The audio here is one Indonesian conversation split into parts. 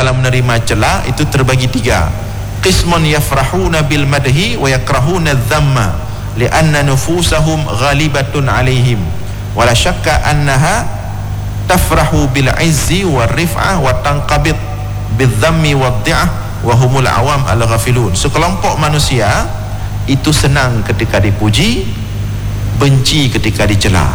dalam menerima celah itu terbagi tiga. Qismun yafrahuna bil madhi wa yakrahuna adh-dhamma li'anna nufusahum ghalibatun alaihim wala syakka annaha tafrahu bil izzi war rif'ah wa tanqabid bidh-dhammi wad-dhi'ah wa humul awam al-ghafilun. Sekelompok manusia itu senang ketika dipuji, benci ketika dicela.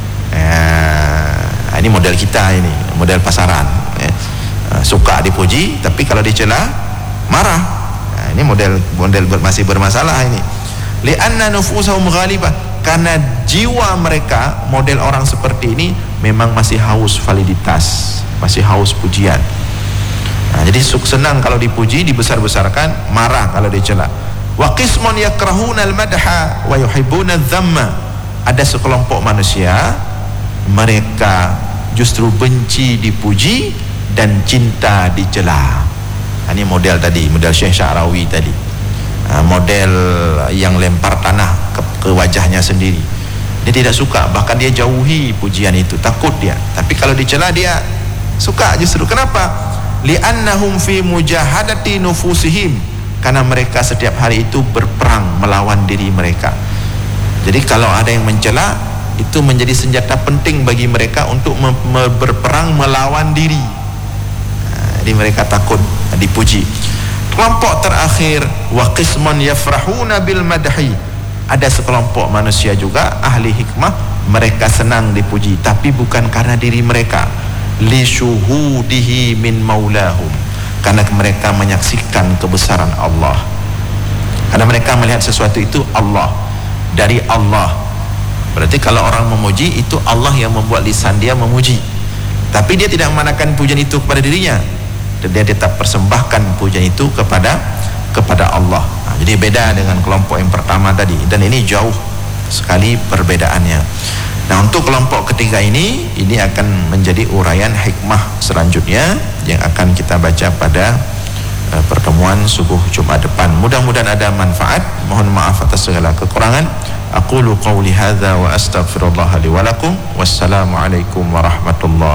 Ini model kita, ini model pasaran. Suka dipuji, tapi kalau dicela marah. Ini model masih bermasalah ini. Li'anna nufusahum ghalibah, karena jiwa mereka, model orang seperti ini memang masih haus validitas, masih haus pujian. Jadi senang kalau dipuji, dibesar-besarkan, marah kalau dicela. Wa qismun yakrahuna al-madha wa yuhibbuna adh-dhamma. Ada sekelompok manusia mereka justru benci dipuji dan cinta dicela. Ini model tadi, model Syekh Sya'rawi tadi. Model yang lempar tanah ke wajahnya sendiri. Dia tidak suka, bahkan dia jauhi pujian itu, takut dia. Tapi kalau dicela dia suka justru. Kenapa? Li'annahum fi mujahadati nufusihim, karena mereka setiap hari itu berperang melawan diri mereka. Jadi kalau ada yang mencela, itu menjadi senjata penting bagi mereka untuk berperang melawan diri. Jadi mereka takut dipuji. Kelompok terakhir, wa qisman yafrahuna bil madhi. Ada sekelompok manusia juga ahli hikmah, mereka senang dipuji, tapi bukan karena diri mereka, li syuhudihi min maulahum, karena mereka menyaksikan kebesaran Allah, karena mereka melihat sesuatu itu Allah, dari Allah. Berarti kalau orang memuji, itu Allah yang membuat lisan dia memuji, tapi dia tidak memandangkan pujian itu kepada dirinya, dan dia tetap persembahkan pujian itu kepada Allah. Jadi beda dengan kelompok yang pertama tadi, dan ini jauh sekali perbedaannya. Nah, untuk kelompok ketiga ini akan menjadi uraian hikmah selanjutnya yang akan kita baca pada pertemuan subuh Jumat depan. Mudah-mudahan ada manfaat. Mohon maaf atas segala kekurangan. Aqulu qawli hadza wa astaghfirullah li wa lakum. Wassalamualaikum warahmatullahi